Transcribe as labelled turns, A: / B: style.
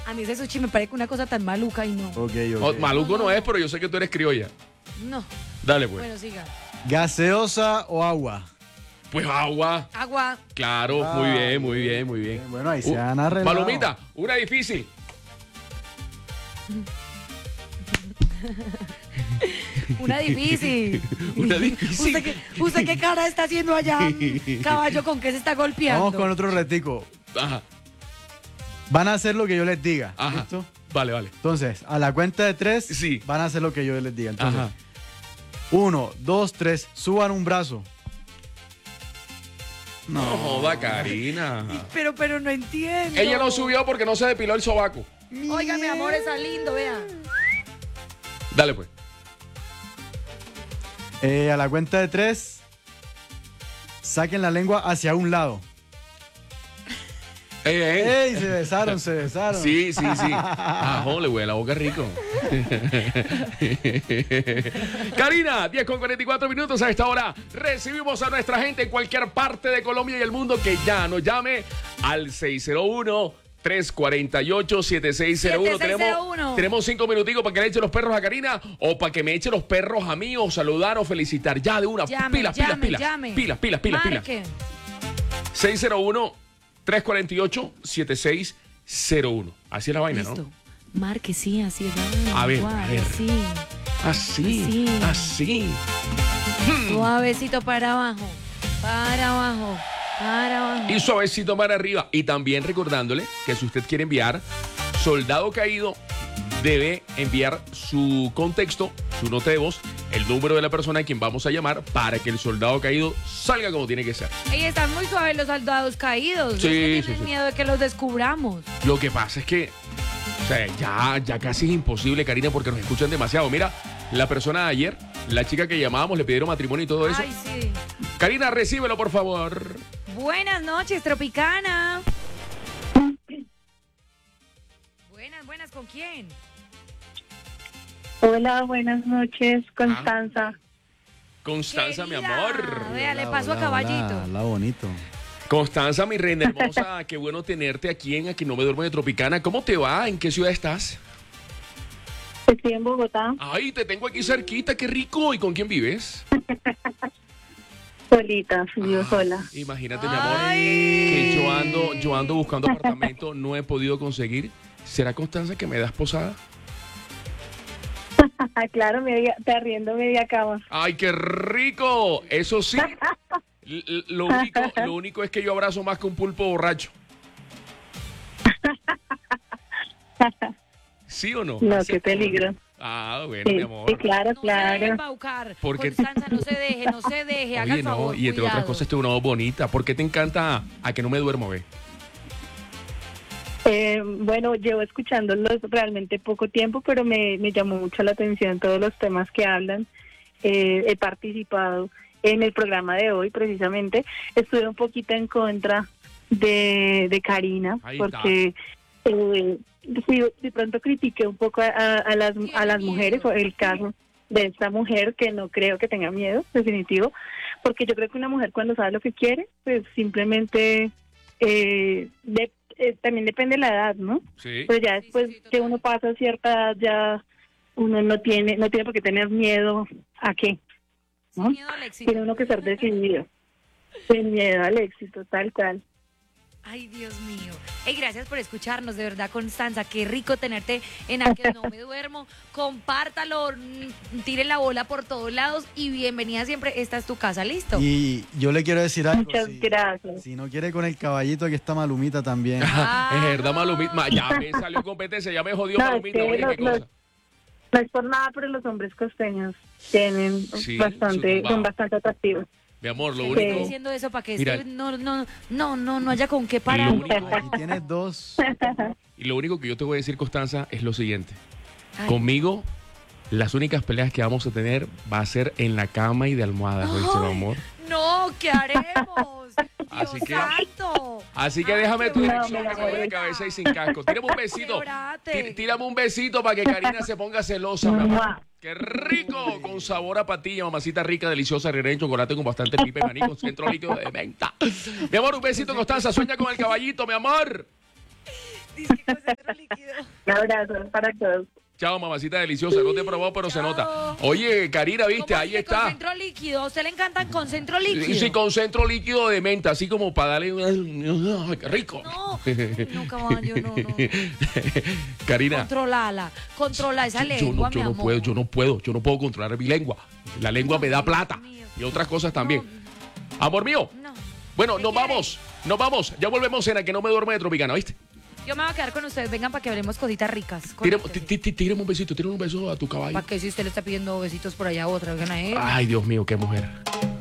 A: A mí ese sushi me parece una cosa tan maluca y no.
B: Ok.
C: No, maluco no es, pero yo sé que tú eres criolla.
A: No.
C: Dale, pues.
A: Bueno, siga.
B: ¿Gaseosa o agua?
C: Pues agua.
A: Agua.
C: Claro, muy bien, muy bien, muy bien.
B: Bueno, ahí se han arreglado.
C: Palomita, una difícil.
A: Una difícil.
C: Una difícil.
A: ¿Usted qué cara está haciendo allá? Caballo, ¿con qué se está golpeando?
B: Vamos con otro retico.
C: Ajá,
B: Van a hacer lo que yo les diga.
C: ajá.
B: ¿Listo?
C: Vale, vale.
B: Entonces, a la cuenta de 3,
C: Sí.
B: van a hacer lo que yo les diga. Entonces,
C: Ajá.
B: 1, 2, 3, suban un brazo.
C: No joda, Karina.
A: Pero no entiendo.
C: Ella no subió porque no se depiló el sobaco.
A: Oiga, mi amor, está lindo, vea.
C: Dale, pues.
B: A la cuenta de 3, saquen la lengua hacia un lado. ¡Ey! Se besaron, se besaron.
C: Sí, sí, sí. Ah, jole, güey, la boca rico. Karina, 10:44 a esta hora. Recibimos a nuestra gente en cualquier parte de Colombia y el mundo que ya nos llame al 601-348-7601. Tenemos 5 minuticos para que le eche los perros a Karina o para que me eche los perros a mí o saludar o felicitar. Ya de una.
A: Llame,
C: Pilas.
A: Marque.
C: 601-348-7601. Así es la vaina,
A: Listo.
C: ¿no?
A: Marque, sí, así es.
C: A ver,
A: Suave,
C: a ver.
A: Sí.
C: Así, así.
A: Suavecito para abajo, para abajo, para abajo.
C: Y suavecito para arriba. Y también recordándole que si usted quiere enviar Soldado Caído, debe enviar su contexto, su nota de voz, el número de la persona a quien vamos a llamar para que el soldado caído salga como tiene que ser.
A: Ey, están muy suaves los soldados caídos.
C: Sí,
A: Es que
C: sí,
A: tienen
C: sí.
A: miedo de que los descubramos.
C: Lo que pasa es que, o sea, ya casi es imposible, Karina, porque nos escuchan demasiado. Mira, la persona de ayer, la chica que llamábamos, le pidieron matrimonio y todo eso.
A: Ay, sí.
C: Karina, recíbelo, por favor.
A: Buenas noches, Tropicana. Buenas, ¿con quién?
D: Hola, buenas noches, Constanza.
C: Constanza,
A: Querida,
C: mi amor.
A: Vea, le paso a Caballito.
B: Hola, bonito.
C: Constanza, mi reina hermosa, qué bueno tenerte aquí en Aquí No Me Duermo de Tropicana. ¿Cómo te va? ¿En qué ciudad estás?
D: Estoy en Bogotá,
C: Ay, te tengo aquí cerquita, qué rico. ¿Y con quién vives?
D: solita, vivo sola.
C: Imagínate, mi amor,
A: Ay.
C: que yo ando buscando apartamento, no he podido conseguir. ¿Será, Constanza, que me das posada?
D: Claro, te arriendo media cama.
C: ¡Ay, qué rico! Eso sí, lo único es que yo abrazo más que un pulpo borracho. ¿Sí o no?
D: No, qué peligro.
C: Ah, bueno,
D: Sí,
C: mi amor.
D: sí, claro,
A: No se deje
D: claro.
A: embaucar.
C: Porque-
A: Constanza, no se deje, haga
C: Oye,
A: el
C: no,
A: favor,
C: y entre otras
A: cuidado.
C: cosas, tengo una voz bonita. ¿Por qué te encanta A Que No Me Duermo, ve?
D: Bueno, llevo escuchándolos realmente poco tiempo, pero me llamó mucho la atención todos los temas que hablan. He participado en el programa de hoy, precisamente. Estuve un poquito en contra de Karina,
C: Ahí
D: porque sí, de pronto critiqué un poco a las mujeres, o el caso de esta mujer, que no creo que tenga miedo, definitivo, porque yo creo que una mujer cuando sabe lo que quiere, pues simplemente también depende de la edad, ¿no?
C: Sí.
D: Pero ya después
A: sí,
D: que
A: total.
D: uno pasa cierta edad, ya uno no tiene por qué tener miedo a qué, ¿no?
A: Sin miedo al éxito.
D: Tiene uno que ser decidido, sin miedo al éxito, tal cual.
A: Ay, Dios mío. Ey, gracias por escucharnos, de verdad, Constanza. Qué rico tenerte en A Que No Me Duermo. Compártalo, tire la bola por todos lados y bienvenida siempre. Esta es tu casa, ¿listo?
B: Y yo le quiero decir algo.
D: Muchas gracias.
B: Si no quiere con el caballito, aquí está Malumita también.
C: Es verdad, Malumita. Ya me salió competencia, ya me jodió
D: No,
C: Malumita.
D: es que
C: Oye, qué cosa.
D: No es por nada, pero los hombres costeños tienen
C: Sí,
D: son
C: wow.
D: bastante atractivos.
C: Mi amor, lo
A: Estoy
C: único...
A: diciendo eso para que
C: Mira.
A: este no haya con qué parar.
C: Lo único-
B: Aquí tienes dos.
C: Y lo único que yo te voy a decir, Constanza, es lo siguiente.
A: Ay.
C: Conmigo, las únicas peleas que vamos a tener va a ser en la cama y de almohadas, ¿oíste, mi amor?
A: No, ¿qué haremos?
C: Así
A: Dios
C: que-
A: santo.
C: Así que
A: Ay,
C: déjame
A: qué
C: tu
D: bueno,
C: dirección que
D: mi
C: se vaya de
D: amor.
C: cabeza y sin casco. Tírame un besito.
A: Quebrate.
C: Tírame un besito para que Karina se ponga celosa, mi amor.
D: Mua.
C: ¡Qué rico! Con sabor a patilla, mamacita rica, deliciosa, rellena de chocolate con bastante pipe, maní, con centro líquido de menta. Mi amor, un besito, Constanza. Sueña con el caballito, mi amor.
A: Dice que concentro líquido.
D: Un abrazo para todos.
C: Chao, mamacita deliciosa. No te he probado, pero se nota. Oye, Karina, viste,
A: ¿Cómo
C: ahí
A: dice
C: está.
A: Concentro líquido. ¿A usted le encantan concentro líquido?
C: Sí, concentro líquido de menta, así como para darle ¡ay, qué rico!
A: No, caballo, no.
C: Karina,
A: Controla esa lengua, mi amor.
C: yo no puedo controlar mi lengua. La lengua me da plata y otras cosas también. Amor mío,
A: No.
C: bueno,
A: ¿Qué
C: nos
A: quiere?
C: vamos. Ya volvemos en A que no me duerme de Tropicana, ¿viste?
A: Yo me voy a quedar con ustedes. Vengan para que hablemos cositas ricas.
C: Tíreme un besito, tírame un beso a tu caballo.
A: ¿Para qué si usted le está pidiendo besitos por allá a otra? Oigan a él.
C: Ay, Dios mío, qué mujer.